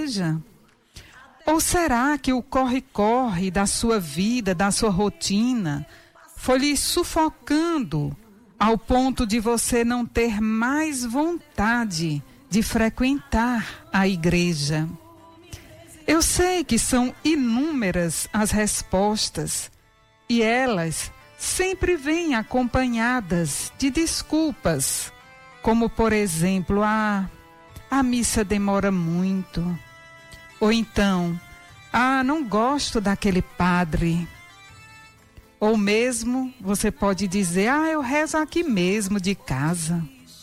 igreja? Ou será que o corre-corre da sua vida, da sua rotina, foi lhe sufocando ao ponto de você não ter mais vontade de frequentar a igreja? Eu sei que são inúmeras as respostas e elas sempre vêm acompanhadas de desculpas, como por exemplo, a missa demora muito. Ou então, não gosto daquele padre. Ou mesmo, você pode dizer, eu rezo aqui mesmo de casa.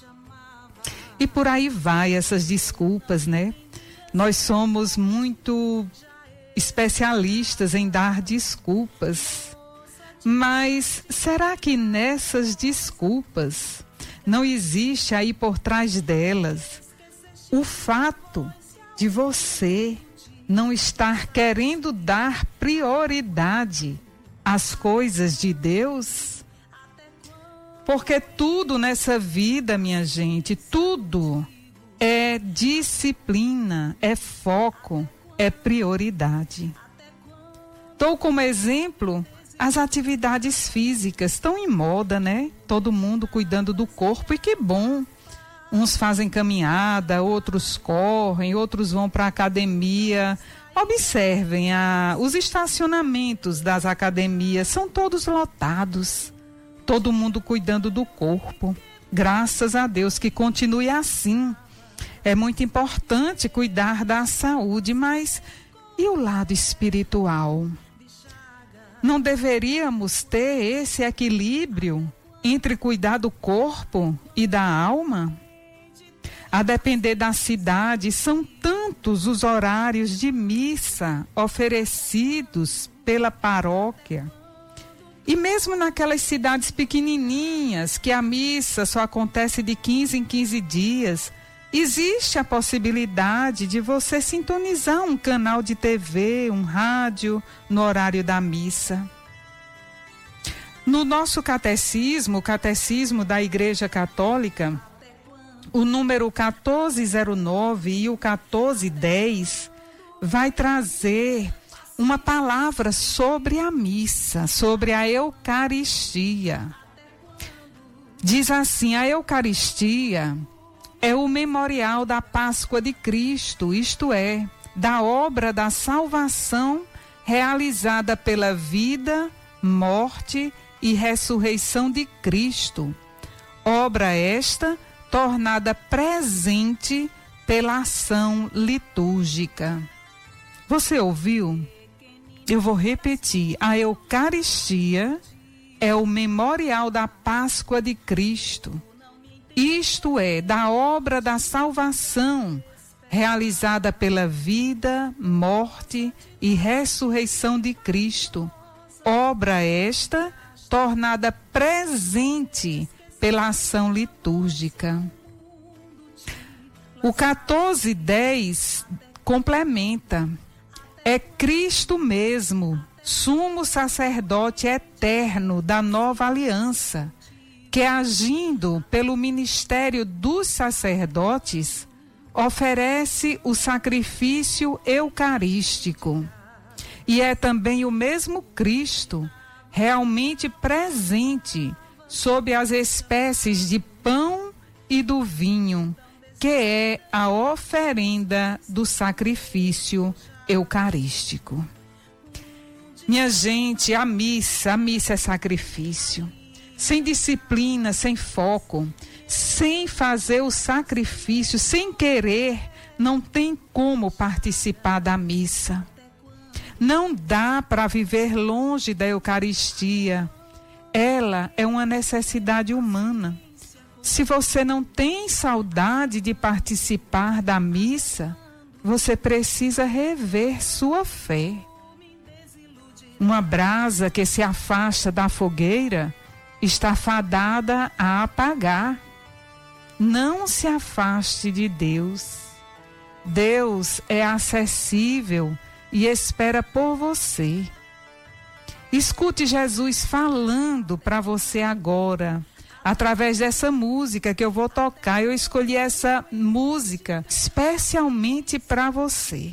E por aí vai essas desculpas, né? Nós somos muito especialistas em dar desculpas. Mas será que nessas desculpas não existe aí por trás delas o fato de você não estar querendo dar prioridade às coisas de Deus? Porque tudo nessa vida, minha gente, tudo é disciplina, é foco, é prioridade. Dou como exemplo as atividades físicas, estão em moda, né? Todo mundo cuidando do corpo, e que bom. Uns fazem caminhada, outros correm, outros vão para a academia. Observem, os estacionamentos das academias são todos lotados. Todo mundo cuidando do corpo. Graças a Deus que continue assim. É muito importante cuidar da saúde, mas e o lado espiritual? Não deveríamos ter esse equilíbrio entre cuidar do corpo e da alma? A depender da cidade, são tantos os horários de missa oferecidos pela paróquia. E mesmo naquelas cidades pequenininhas, que a missa só acontece de 15 em 15 dias, existe a possibilidade de você sintonizar um canal de TV, um rádio, no horário da missa. No nosso catecismo, o catecismo da Igreja Católica, o número 1409 e o 1410 vai trazer uma palavra sobre a missa, sobre a Eucaristia. Diz assim: a Eucaristia é o memorial da Páscoa de Cristo, isto é, da obra da salvação realizada pela vida, morte e ressurreição de Cristo. Obra esta tornada presente pela ação litúrgica. Você ouviu? Eu vou repetir. A Eucaristia é o memorial da Páscoa de Cristo. Isto é, da obra da salvação realizada pela vida, morte e ressurreição de Cristo. Obra esta tornada presente pela ação litúrgica. O 14:10 complementa: é Cristo mesmo, sumo sacerdote eterno da nova aliança, que agindo pelo ministério dos sacerdotes, oferece o sacrifício eucarístico. E é também o mesmo Cristo, realmente presente sob as espécies de pão e do vinho, que é a oferenda do sacrifício eucarístico. Minha gente, a missa é sacrifício. Sem disciplina, sem foco, sem fazer o sacrifício, sem querer, não tem como participar da missa. Não dá para viver longe da Eucaristia. Ela é uma necessidade humana. Se você não tem saudade de participar da missa, você precisa rever sua fé. Uma brasa que se afasta da fogueira está fadada a apagar. Não se afaste de Deus. Deus é acessível e espera por você. Escute Jesus falando para você agora, através dessa música que eu vou tocar. Eu escolhi essa música especialmente para você.